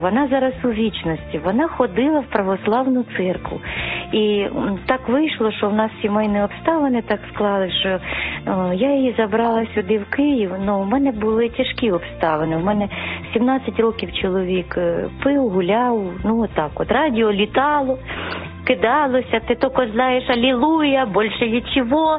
Вона зараз у вічності, вона ходила в православну церкву. І так вийшло, що в нас сімейні обставини так склали, що я її забрала сюди в Київ. У мене були тяжкі обставини. У мене 17 років чоловік пив, гуляв, отак от. Радіо літало, кидалося, ти тільки знаєш алілуя, більше нічого.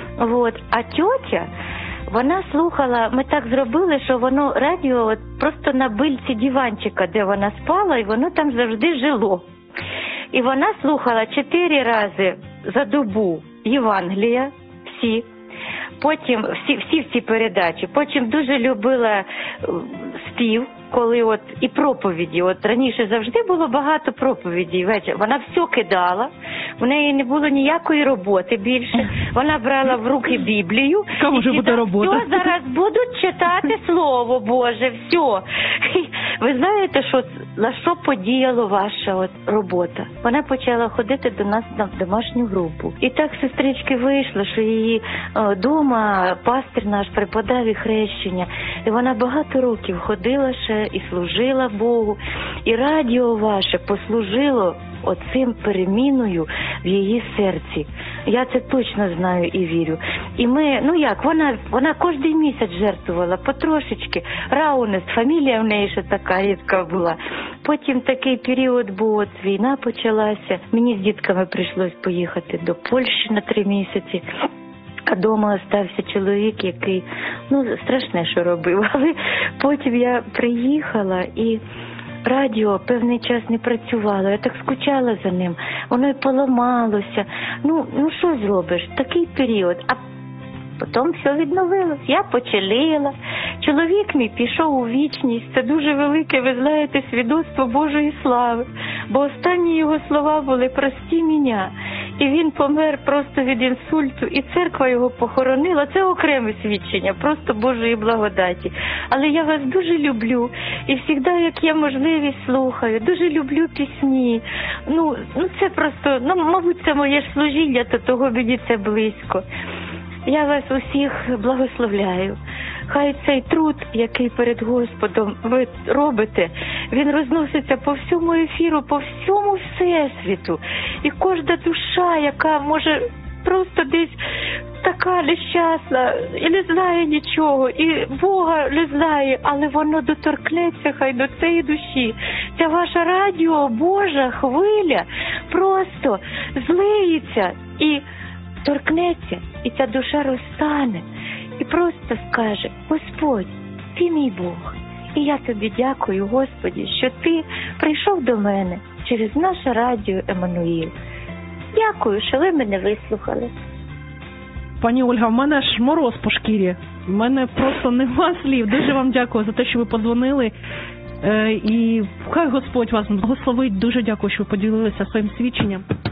А тьотя, вона слухала, ми так зробили, що воно радіо просто на бильці диванчика, де вона спала, і воно там завжди жило. І вона слухала 4 рази за добу Євангелія, всі. Потім всі ці передачі. Потім дуже любила спів, коли і проповіді. Раніше завжди було багато проповідей ввечері. Вона все кидала, в неї не було ніякої роботи більше. Вона брала в руки Біблію. Кому ж буде робота? Все, зараз будуть читати Слово Боже, все. Ви знаєте, на що подіяла ваша робота? Вона почала ходити до нас на домашню групу. І так, сестрички, вийшло, що її дома пастир наш преподав і хрещення. І вона багато років ходила ще і служила Богу. І радіо ваше послужило оцим переміною в її серці. Я це точно знаю і вірю. І ми, вона кожен місяць жертвувала потрошечки. Раунест, фамілія в неї ще така рідка була. Потім такий період був, війна почалася. Мені з дітками прийшлось поїхати до Польщі на 3 місяці. А вдома залишився чоловік, який, страшне, що робив. Але потім я приїхала і радіо певний час не працювало. Я так скучала за ним. Воно й поламалося. Що зробиш? Такий період. А потім все відновилось. Я почаліла. Чоловік мій пішов у вічність. Це дуже велике, ви знаєте, свідоцтво Божої слави. Бо останні його слова були «прости мене». І він помер просто від інсульту, і церква його похоронила. Це окреме свідчення, просто Божої благодаті. Але я вас дуже люблю, і завжди, як є можливість, слухаю. Дуже люблю пісні. Це просто, мабуть, це моє служіння, то того мені це близько. Я вас усіх благословляю. Хай цей труд, який перед Господом ви робите, він розноситься по всьому ефіру, по всьому всесвіту. І кожна душа, яка може просто десь така нещасна, і не знає нічого, і Бога не знає, але воно доторкнеться хай до цієї душі. Ця ваша радіо, Божа хвиля просто злиється і торкнеться, і ця душа розтане. І просто скаже: Господь, ти мій Бог. І я тобі дякую, Господі, що ти прийшов до мене через наше радіо Еммануїл. Дякую, що ви мене вислухали. Пані Ольга, в мене аж мороз по шкірі. В мене просто нема слів. Дуже вам дякую за те, що ви подзвонили. І хай Господь вас благословить. Дуже дякую, що ви поділилися своїм свідченням.